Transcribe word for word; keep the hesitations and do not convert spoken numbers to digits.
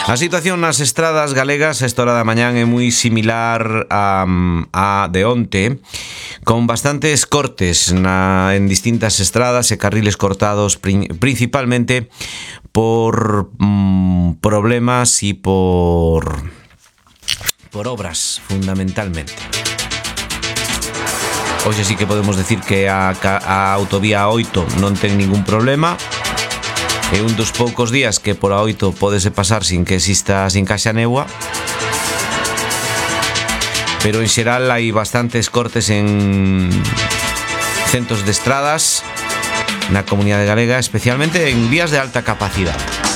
A situación nas estradas galegas a esta hora da mañán é moi similar a, a de onte, con bastantes cortes na, en distintas estradas e carriles cortados prin, principalmente por mm, problemas e por por obras, fundamentalmente. Hoxe sí que podemos decir que a, a autovía oito non ten ningún problema. É un dos poucos días que por a oito pódese pasar sin que exista, sin que haxa negua. Pero en xeral hai bastantes cortes en centos de estradas na comunidade galega, especialmente en vías de alta capacidade.